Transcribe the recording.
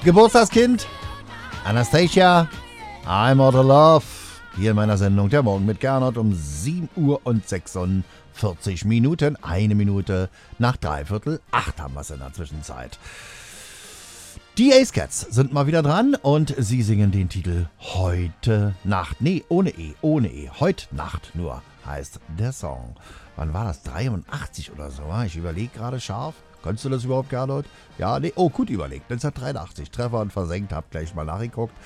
Geburtstagskind, Anastasia, I'm Out of Love. Hier in meiner Sendung Der Morgen mit Gernot um 7:46 Minuten. 1 Minute nach 7:45 haben wir es in der Zwischenzeit. Die Ace Cats sind mal wieder dran und sie singen den Titel Heute Nacht. Nee, ohne E. Heute Nacht nur heißt der Song. Wann war das? 83 oder so? Ich überlege gerade scharf. Kannst du das überhaupt, Gernot? Ja, nee. Oh, gut überlegt. 1983. Treffer und versenkt. Hab gleich mal nachgeguckt.